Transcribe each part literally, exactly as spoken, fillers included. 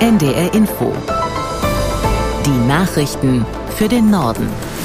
N D R Info. Die Nachrichten für den Norden.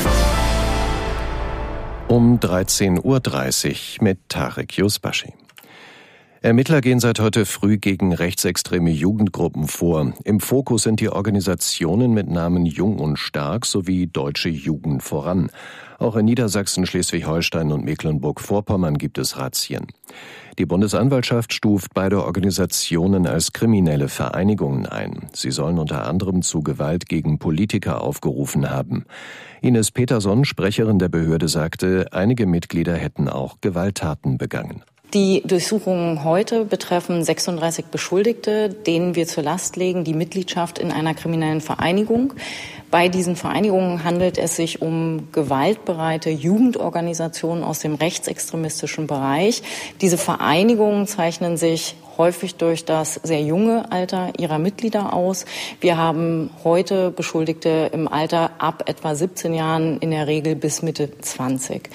Um dreizehn Uhr dreißig mit Tarek Yusbashi. Ermittler gehen seit heute früh gegen rechtsextreme Jugendgruppen vor. Im Fokus sind die Organisationen mit Namen Jung und Stark sowie Deutsche Jugend voran. Auch in Niedersachsen, Schleswig-Holstein und Mecklenburg-Vorpommern gibt es Razzien. Die Bundesanwaltschaft stuft beide Organisationen als kriminelle Vereinigungen ein. Sie sollen unter anderem zu Gewalt gegen Politiker aufgerufen haben. Ines Peterson, Sprecherin der Behörde, sagte, einige Mitglieder hätten auch Gewalttaten begangen. Die Durchsuchungen heute betreffen sechsunddreißig Beschuldigte, denen wir zur Last legen die Mitgliedschaft in einer kriminellen Vereinigung. Bei diesen Vereinigungen handelt es sich um gewaltbereite Jugendorganisationen aus dem rechtsextremistischen Bereich. Diese Vereinigungen zeichnen sich häufig durch das sehr junge Alter ihrer Mitglieder aus. Wir haben heute Beschuldigte im Alter ab etwa siebzehn Jahren, in der Regel bis Mitte zwanzig.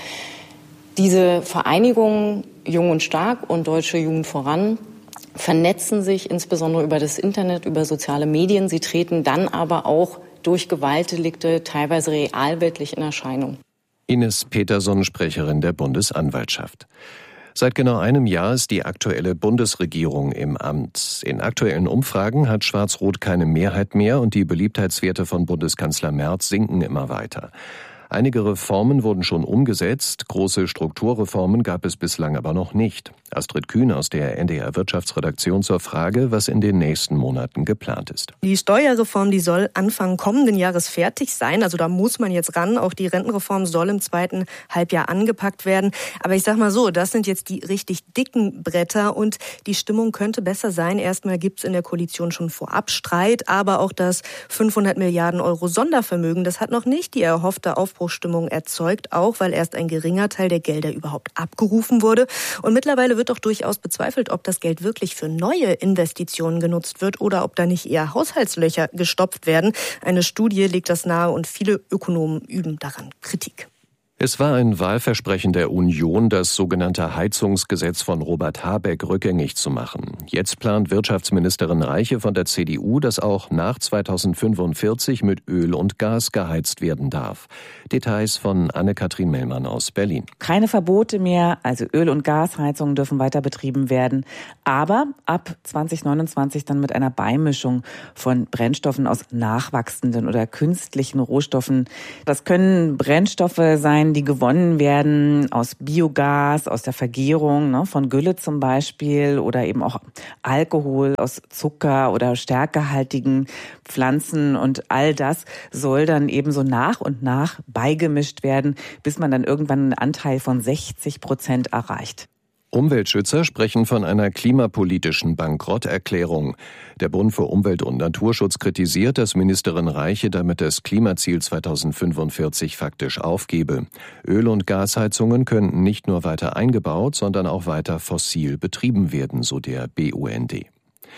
Diese Vereinigungen Jung und Stark und Deutsche Jugend voran vernetzen sich insbesondere über das Internet, über soziale Medien. Sie treten dann aber auch durch Gewaltdelikte teilweise realweltlich in Erscheinung. Ines Peterson, Sprecherin der Bundesanwaltschaft. Seit genau einem Jahr ist die aktuelle Bundesregierung im Amt. In aktuellen Umfragen hat Schwarz-Rot keine Mehrheit mehr und die Beliebtheitswerte von Bundeskanzler Merz sinken immer weiter. Einige Reformen wurden schon umgesetzt, große Strukturreformen gab es bislang aber noch nicht. Astrid Kühn aus der N D R-Wirtschaftsredaktion zur Frage, was in den nächsten Monaten geplant ist. Die Steuerreform, die soll Anfang kommenden Jahres fertig sein. Also da muss man jetzt ran. Auch die Rentenreform soll im zweiten Halbjahr angepackt werden. Aber ich sag mal so, das sind jetzt die richtig dicken Bretter und die Stimmung könnte besser sein. Erstmal gibt's in der Koalition schon vorab Streit, aber auch das fünfhundert Milliarden Euro Sondervermögen, das hat noch nicht die erhoffte Aufbruchstimmung erzeugt, auch weil erst ein geringer Teil der Gelder überhaupt abgerufen wurde. Und mittlerweile wird doch durchaus bezweifelt, ob das Geld wirklich für neue Investitionen genutzt wird oder ob da nicht eher Haushaltslöcher gestopft werden. Eine Studie legt das nahe und viele Ökonomen üben daran Kritik. Es war ein Wahlversprechen der Union, das sogenannte Heizungsgesetz von Robert Habeck rückgängig zu machen. Jetzt plant Wirtschaftsministerin Reiche von der C D U, dass auch nach zweitausendfünfundvierzig mit Öl und Gas geheizt werden darf. Details von Anne-Kathrin Mellmann aus Berlin. Keine Verbote mehr, also Öl- und Gasheizungen dürfen weiter betrieben werden, aber ab zweitausendneunundzwanzig dann mit einer Beimischung von Brennstoffen aus nachwachsenden oder künstlichen Rohstoffen. Das können Brennstoffe sein, die gewonnen werden aus Biogas, aus der Vergärung, ne, von Gülle zum Beispiel oder eben auch Alkohol aus Zucker oder stärkehaltigen Pflanzen und all das soll dann eben so nach und nach beigemischt werden, bis man dann irgendwann einen Anteil von sechzig Prozent erreicht. Umweltschützer sprechen von einer klimapolitischen Bankrotterklärung. Der Bund für Umwelt und Naturschutz kritisiert, dass Ministerin Reiche damit das Klimaziel zweitausendfünfundvierzig faktisch aufgebe. Öl- und Gasheizungen könnten nicht nur weiter eingebaut, sondern auch weiter fossil betrieben werden, so der B U N D.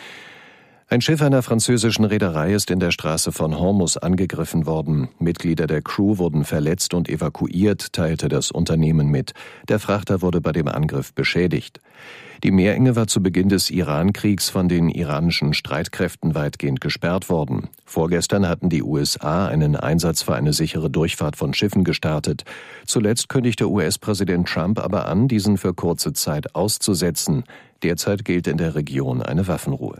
Ein Schiff einer französischen Reederei ist in der Straße von Hormuz angegriffen worden. Mitglieder der Crew wurden verletzt und evakuiert, teilte das Unternehmen mit. Der Frachter wurde bei dem Angriff beschädigt. Die Meerenge war zu Beginn des Iran-Kriegs von den iranischen Streitkräften weitgehend gesperrt worden. Vorgestern hatten die U S A einen Einsatz für eine sichere Durchfahrt von Schiffen gestartet. Zuletzt kündigte U S-Präsident Trump aber an, diesen für kurze Zeit auszusetzen. Derzeit gilt in der Region eine Waffenruhe.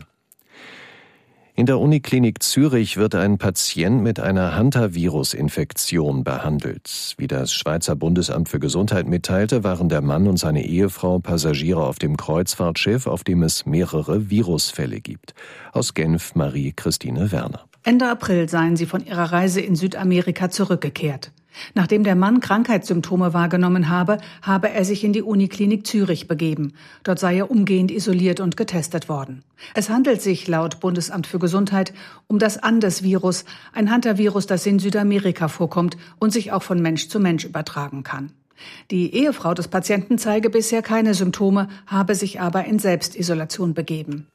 In der Uniklinik Zürich wird ein Patient mit einer Hantavirus-Infektion behandelt. Wie das Schweizer Bundesamt für Gesundheit mitteilte, waren der Mann und seine Ehefrau Passagiere auf dem Kreuzfahrtschiff, auf dem es mehrere Virusfälle gibt. Aus Genf Marie-Christine Werner. Ende April seien sie von ihrer Reise in Südamerika zurückgekehrt. Nachdem der Mann Krankheitssymptome wahrgenommen habe, habe er sich in die Uniklinik Zürich begeben. Dort sei er umgehend isoliert und getestet worden. Es handelt sich laut Bundesamt für Gesundheit um das Andes-Virus, ein Hantavirus, das in Südamerika vorkommt und sich auch von Mensch zu Mensch übertragen kann. Die Ehefrau des Patienten zeige bisher keine Symptome, habe sich aber in Selbstisolation begeben.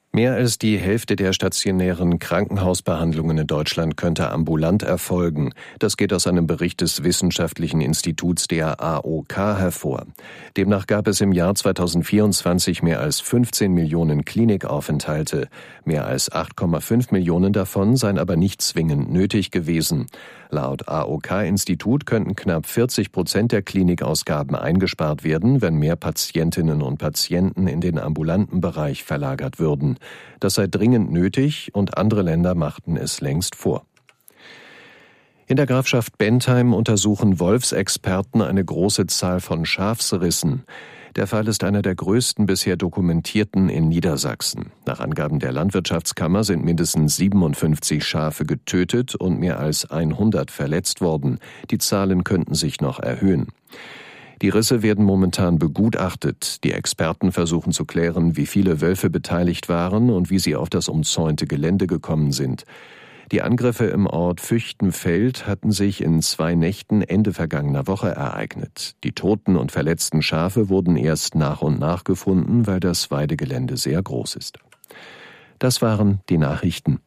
Mehr als die Hälfte der stationären Krankenhausbehandlungen in Deutschland könnte ambulant erfolgen. Das geht aus einem Bericht des Wissenschaftlichen Instituts der A O K hervor. Demnach gab es im Jahr zweitausendvierundzwanzig mehr als fünfzehn Millionen Klinikaufenthalte. Mehr als acht Komma fünf Millionen davon seien aber nicht zwingend nötig gewesen. Laut A O K-Institut könnten knapp vierzig Prozent der Klinikausgaben eingespart werden, wenn mehr Patientinnen und Patienten in den ambulanten Bereich verlagert würden. Das sei dringend nötig und andere Länder machten es längst vor. In der Grafschaft Bentheim untersuchen Wolfsexperten eine große Zahl von Schafsrissen. Der Fall ist einer der größten bisher dokumentierten in Niedersachsen. Nach Angaben der Landwirtschaftskammer sind mindestens siebenundfünfzig Schafe getötet und mehr als hundert verletzt worden. Die Zahlen könnten sich noch erhöhen. Die Risse werden momentan begutachtet. Die Experten versuchen zu klären, wie viele Wölfe beteiligt waren und wie sie auf das umzäunte Gelände gekommen sind. Die Angriffe im Ort Füchtenfeld hatten sich in zwei Nächten Ende vergangener Woche ereignet. Die toten und verletzten Schafe wurden erst nach und nach gefunden, weil das Weidegelände sehr groß ist. Das waren die Nachrichten.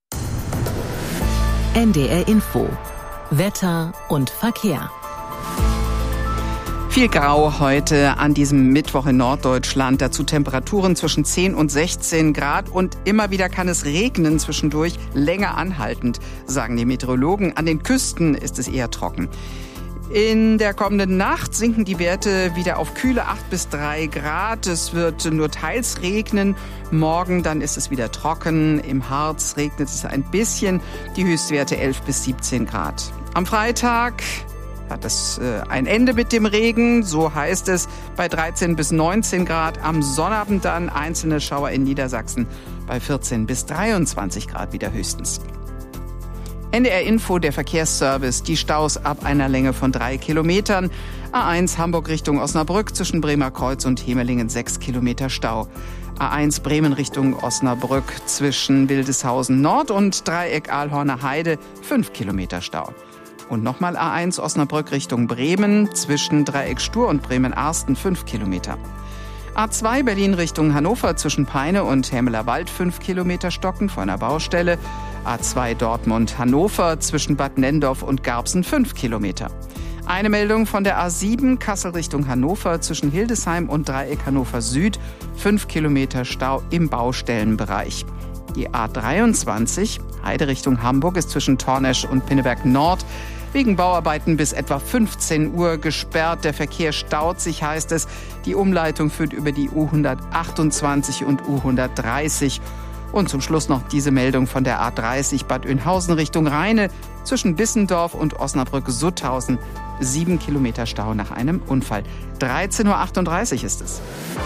N D R Info. Wetter und Verkehr. Viel Grau heute an diesem Mittwoch in Norddeutschland. Dazu Temperaturen zwischen zehn und sechzehn Grad. Und immer wieder kann es regnen zwischendurch, länger anhaltend, sagen die Meteorologen. An den Küsten ist es eher trocken. In der kommenden Nacht sinken die Werte wieder auf kühle acht bis drei Grad. Es wird nur teils regnen. Morgen dann ist es wieder trocken. Im Harz regnet es ein bisschen. Die Höchstwerte elf bis siebzehn Grad. Am Freitag hat es äh, ein Ende mit dem Regen, so heißt es, bei dreizehn bis neunzehn Grad. Am Sonnabend dann einzelne Schauer in Niedersachsen bei vierzehn bis dreiundzwanzig Grad wieder höchstens. N D R Info, der Verkehrsservice, die Staus ab einer Länge von drei Kilometern. A eins Hamburg Richtung Osnabrück zwischen Bremer Kreuz und Hemelingen sechs Kilometer Stau. A eins Bremen Richtung Osnabrück zwischen Wildeshausen Nord und Dreieck Ahlhorner Heide fünf Kilometer Stau. Und nochmal A eins Osnabrück Richtung Bremen zwischen Dreieck Stur und Bremen-Arsten fünf Kilometer. A zwei Berlin Richtung Hannover zwischen Peine und Hämelerwald fünf Kilometer stocken vor einer Baustelle. A zwei Dortmund Hannover zwischen Bad Nendorf und Garbsen fünf Kilometer. Eine Meldung von der A sieben Kassel Richtung Hannover zwischen Hildesheim und Dreieck Hannover Süd fünf Kilometer Stau im Baustellenbereich. Die A dreiundzwanzig Heide Richtung Hamburg ist zwischen Tornesch und Pinneberg Nord wegen Bauarbeiten bis etwa fünfzehn Uhr gesperrt. Der Verkehr staut sich, heißt es. Die Umleitung führt über die U hundertachtundzwanzig und U hundertdreißig. Und zum Schluss noch diese Meldung von der A dreißig Bad Oeynhausen Richtung Rheine zwischen Bissendorf und Osnabrück-Sutthausen. Sieben Kilometer Stau nach einem Unfall. dreizehn Uhr achtunddreißig ist es.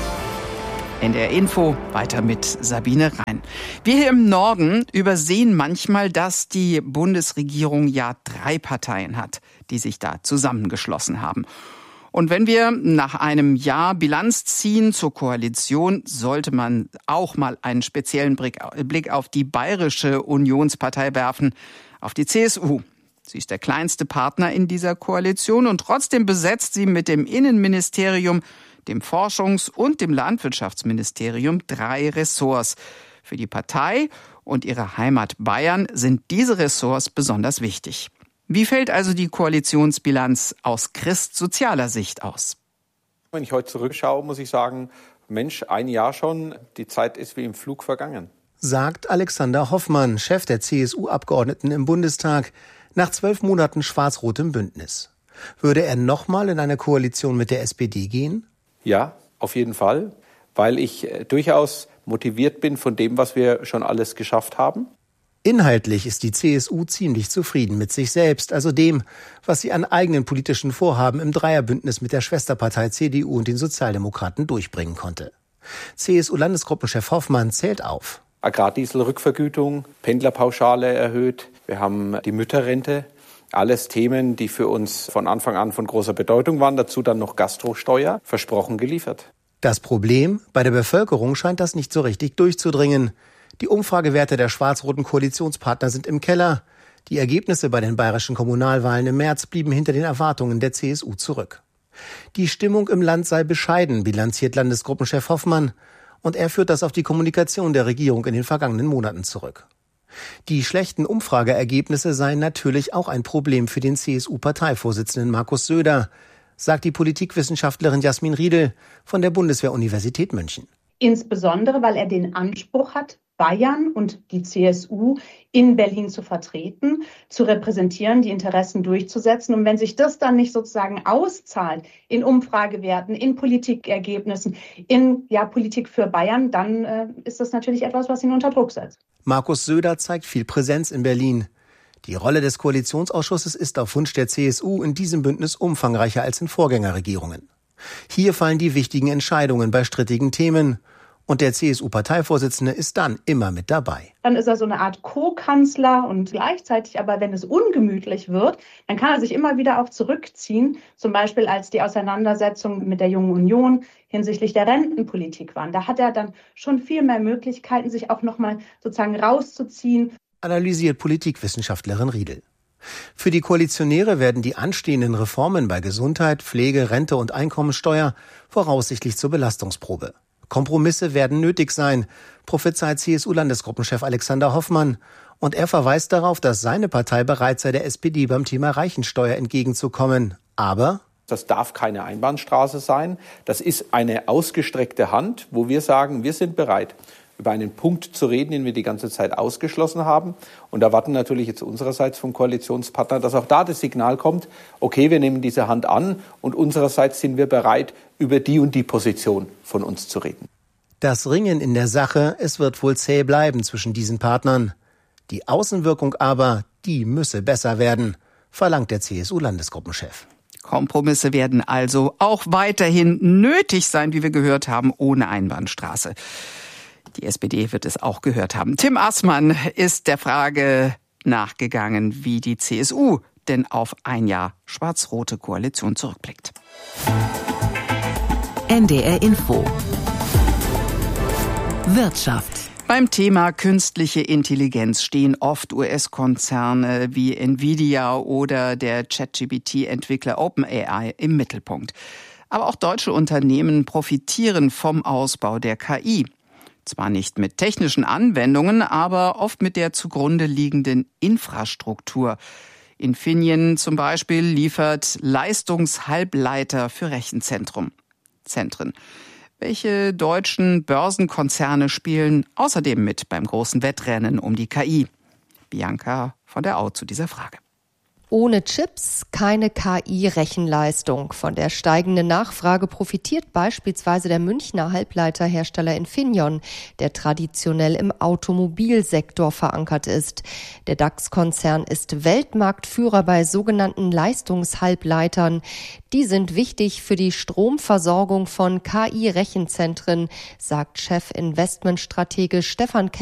N D R Info, weiter mit Sabine Rhein. Wir hier im Norden übersehen manchmal, dass die Bundesregierung ja drei Parteien hat, die sich da zusammengeschlossen haben. Und wenn wir nach einem Jahr Bilanz ziehen zur Koalition, sollte man auch mal einen speziellen Blick auf die bayerische Unionspartei werfen, auf die C S U. Sie ist der kleinste Partner in dieser Koalition und trotzdem besetzt sie mit dem Innenministerium, dem Forschungs- und dem Landwirtschaftsministerium drei Ressorts. Für die Partei und ihre Heimat Bayern sind diese Ressorts besonders wichtig. Wie fällt also die Koalitionsbilanz aus christsozialer Sicht aus? Wenn ich heute zurückschaue, muss ich sagen, Mensch, ein Jahr schon, die Zeit ist wie im Flug vergangen. Sagt Alexander Hoffmann, Chef der C S U-Abgeordneten im Bundestag, nach zwölf Monaten schwarz-rotem Bündnis. Würde er nochmal in eine Koalition mit der S P D gehen? Ja, auf jeden Fall, weil ich durchaus motiviert bin von dem, was wir schon alles geschafft haben. Inhaltlich ist die C S U ziemlich zufrieden mit sich selbst, also dem, was sie an eigenen politischen Vorhaben im Dreierbündnis mit der Schwesterpartei C D U und den Sozialdemokraten durchbringen konnte. C S U-Landesgruppenchef Hoffmann zählt auf. Agrardieselrückvergütung, Pendlerpauschale erhöht, wir haben die Mütterrente. Alles Themen, die für uns von Anfang an von großer Bedeutung waren. Dazu dann noch Gastrosteuer, versprochen geliefert. Das Problem, bei der Bevölkerung scheint das nicht so richtig durchzudringen. Die Umfragewerte der schwarz-roten Koalitionspartner sind im Keller. Die Ergebnisse bei den bayerischen Kommunalwahlen im März blieben hinter den Erwartungen der C S U zurück. Die Stimmung im Land sei bescheiden, bilanziert Landesgruppenchef Hoffmann. Und er führt das auf die Kommunikation der Regierung in den vergangenen Monaten zurück. Die schlechten Umfrageergebnisse seien natürlich auch ein Problem für den C S U-Parteivorsitzenden Markus Söder, sagt die Politikwissenschaftlerin Jasmin Riedel von der Bundeswehr-Universität München. Insbesondere, weil er den Anspruch hat, Bayern und die C S U in Berlin zu vertreten, zu repräsentieren, die Interessen durchzusetzen. Und wenn sich das dann nicht sozusagen auszahlt in Umfragewerten, in Politikergebnissen, in ja, Politik für Bayern, dann äh, ist das natürlich etwas, was ihn unter Druck setzt. Markus Söder zeigt viel Präsenz in Berlin. Die Rolle des Koalitionsausschusses ist auf Wunsch der C S U in diesem Bündnis umfangreicher als in Vorgängerregierungen. Hier fallen die wichtigen Entscheidungen bei strittigen Themen. Und der C S U-Parteivorsitzende ist dann immer mit dabei. Dann ist er so eine Art Co-Kanzler und gleichzeitig aber, wenn es ungemütlich wird, dann kann er sich immer wieder auch zurückziehen. Zum Beispiel als die Auseinandersetzung mit der Jungen Union hinsichtlich der Rentenpolitik waren. Da hat er dann schon viel mehr Möglichkeiten, sich auch nochmal sozusagen rauszuziehen. Analysiert Politikwissenschaftlerin Riedel. Für die Koalitionäre werden die anstehenden Reformen bei Gesundheit, Pflege, Rente und Einkommensteuer voraussichtlich zur Belastungsprobe. Kompromisse werden nötig sein, prophezeit C S U-Landesgruppenchef Alexander Hoffmann. Und er verweist darauf, dass seine Partei bereit sei, der S P D beim Thema Reichensteuer entgegenzukommen. Aber das darf keine Einbahnstraße sein. Das ist eine ausgestreckte Hand, wo wir sagen, wir sind bereit, über einen Punkt zu reden, den wir die ganze Zeit ausgeschlossen haben. Und erwarten natürlich jetzt unsererseits vom Koalitionspartner, dass auch da das Signal kommt, okay, wir nehmen diese Hand an und unsererseits sind wir bereit, über die und die Position von uns zu reden. Das Ringen in der Sache, es wird wohl zäh bleiben zwischen diesen Partnern. Die Außenwirkung aber, die müsse besser werden, verlangt der C S U-Landesgruppenchef. Kompromisse werden also auch weiterhin nötig sein, wie wir gehört haben, ohne Einbahnstraße. Die S P D wird es auch gehört haben. Tim Assmann ist der Frage nachgegangen, wie die C S U denn auf ein Jahr schwarz-rote Koalition zurückblickt. N D R Info. Wirtschaft. Beim Thema künstliche Intelligenz stehen oft U S-Konzerne wie Nvidia oder der ChatGPT-Entwickler OpenAI im Mittelpunkt. Aber auch deutsche Unternehmen profitieren vom Ausbau der K I. Zwar nicht mit technischen Anwendungen, aber oft mit der zugrunde liegenden Infrastruktur. Infineon zum Beispiel liefert Leistungshalbleiter für Rechenzentren. Zentren. Welche deutschen Börsenkonzerne spielen außerdem mit beim großen Wettrennen um die K I? Bianca von der Au zu dieser Frage. Ohne Chips keine K I-Rechenleistung. Von der steigenden Nachfrage profitiert beispielsweise der Münchner Halbleiterhersteller Infineon, der traditionell im Automobilsektor verankert ist. Der DAX-Konzern ist Weltmarktführer bei sogenannten Leistungshalbleitern. Die sind wichtig für die Stromversorgung von K I-Rechenzentren, sagt Chef Investmentstratege Stefan Kemp.